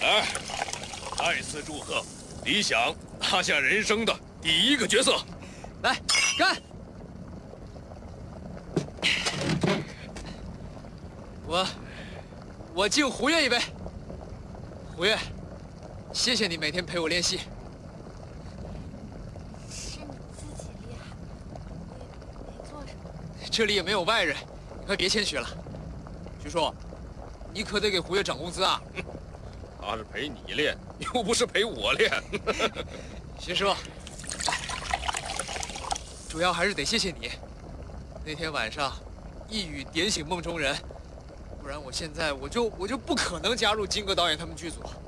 哎，再次祝贺李想拿下人生的第1个角色。 来，干！我敬胡越一杯。胡越，谢谢你每天陪我练戏。 是你自己厉害，我也没做什么。 这里也没有外人，你快别谦虚了。徐叔，你可得给胡越涨工资啊！ 他是陪你练，又不是陪我练。 徐叔，主要还是得谢谢你。那天晚上，一语点醒梦中人，不然我现在我就不可能加入金戈导演他们剧组。